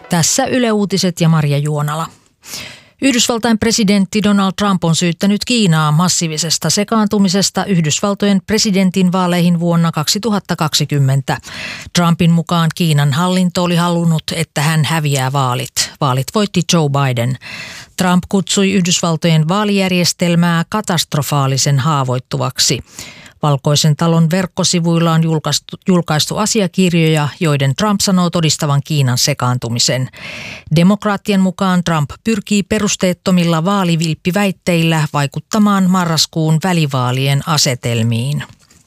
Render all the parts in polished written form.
Tässä Yle Uutiset ja Marja Juonala. Yhdysvaltain presidentti Donald Trump on syyttänyt Kiinaa massiivisesta sekaantumisesta Yhdysvaltojen presidentinvaaleihin vuonna 2020. Trumpin mukaan Kiinan hallinto oli halunnut, että hän häviää vaalit. Vaalit voitti Joe Biden. Trump kutsui Yhdysvaltojen vaalijärjestelmää katastrofaalisen haavoittuvaksi. Valkoisen talon verkkosivuilla on julkaistu asiakirjoja, joiden Trump sanoo todistavan Kiinan sekaantumisen. Demokraattien mukaan Trump pyrkii perusteettomilla vaalivilppiväitteillä vaikuttamaan marraskuun välivaalien asetelmiin.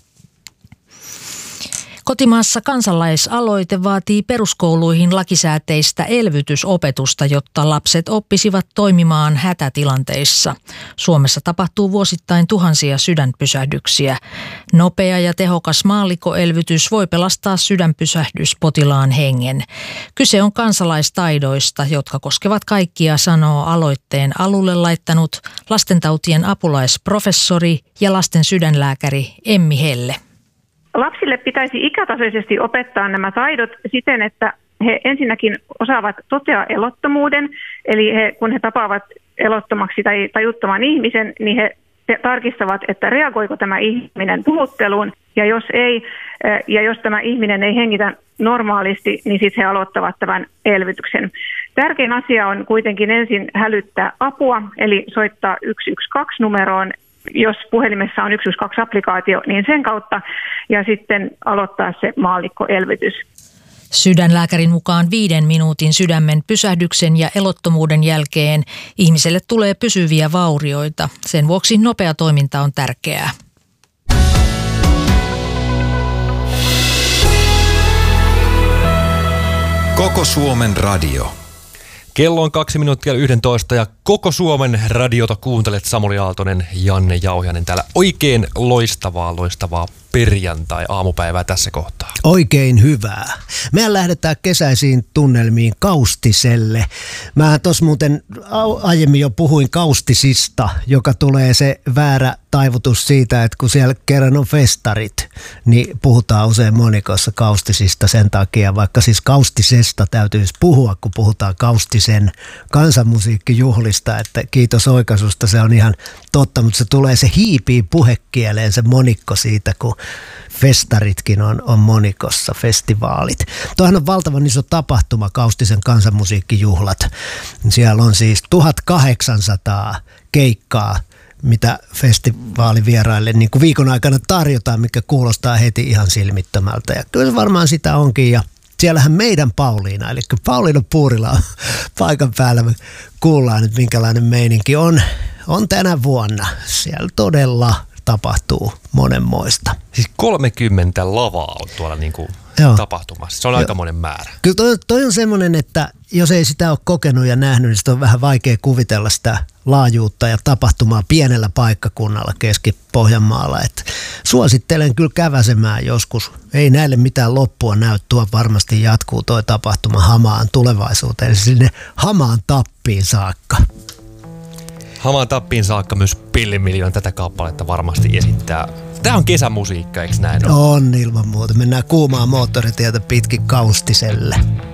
Kotimaassa kansalaisaloite vaatii peruskouluihin lakisääteistä elvytysopetusta, jotta lapset oppisivat toimimaan hätätilanteissa. Suomessa tapahtuu vuosittain tuhansia sydänpysähdyksiä. Nopea ja tehokas maallikkoelvytys voi pelastaa sydänpysähdyspotilaan hengen. Kyse on kansalaistaidoista, jotka koskevat kaikkia, sanoo aloitteen alulle laittanut lastentautien apulaisprofessori ja lasten sydänlääkäri Emmi Helle. Lapsille pitäisi ikätasoisesti opettaa nämä taidot siten, että he ensinnäkin osaavat totea elottomuuden, eli kun he tapaavat elottomaksi tai tajuttoman ihmisen, niin he tarkistavat, että reagoiko tämä ihminen puhutteluun, ja jos ei, ja jos tämä ihminen ei hengitä normaalisti, niin sitten he aloittavat tämän elvytyksen. Tärkein asia on kuitenkin ensin hälyttää apua, eli soittaa 112 numeroon. Jos puhelimessa on 112-applikaatio, niin sen kautta ja sitten aloittaa se maallikkoelvytys. Sydänlääkärin mukaan 5 minuutin sydämen pysähdyksen ja elottomuuden jälkeen ihmiselle tulee pysyviä vaurioita. Sen vuoksi nopea toiminta on tärkeää. Koko Suomen radio. Kello on 2:11 ja Koko Suomen radiota kuuntelet. Samuli Aaltonen, Janne Jauhiainen täällä. Oikein loistavaa perjantai-aamupäivää tässä kohtaa. Oikein hyvää. Mehän lähdetään kesäisiin tunnelmiin Kaustiselle. Mä tuossa muuten aiemmin jo puhuin Kaustisista, joka tulee se väärä taivutus siitä, että kun siellä kerran on festarit, niin puhutaan usein monikossa Kaustisista sen takia, vaikka siis Kaustisesta täytyisi puhua, kun puhutaan Kaustisen kansanmusiikkijuhlista, että kiitos oikaisusta, se on ihan totta, mutta se hiipii puhekieleen se monikko siitä, kun festaritkin on monikossa, festivaalit. Tuohan on valtavan iso tapahtuma, Kaustisen kansanmusiikkijuhlat. Siellä on siis 1800 keikkaa, mitä festivaalivieraille niin kuin viikon aikana tarjotaan, mikä kuulostaa heti ihan silmittömältä. Ja kyllä se varmaan sitä onkin. Ja siellähän meidän Pauliina, eli Pauliina Puurila on paikan päällä. Me kuullaan nyt, minkälainen meininki on tänä vuonna. Siellä todella tapahtuu monenmoista. Siis 30 lavaa on tuolla niin kuin tapahtumassa. Se on aikamoinen määrä. Kyllä toi on semmoinen, että jos ei sitä ole kokenut ja nähnyt, niin sitä on vähän vaikea kuvitella sitä laajuutta ja tapahtumaa pienellä paikkakunnalla Keski-Pohjanmaalla. Et suosittelen kyllä käväsemään joskus. Ei näille mitään loppua näy, tuo varmasti jatkuu toi tapahtuma Hamaan tulevaisuuteen, eli sinne Hamaan tappiin saakka. Hamaan tappiin saakka myös Pillimiljoon tätä kappaletta varmasti esittää. Tämä on kesämusiikka, eikö näin ole? On ilman muuta. Mennään kuumaa moottoritietä pitkin Kaustiselle.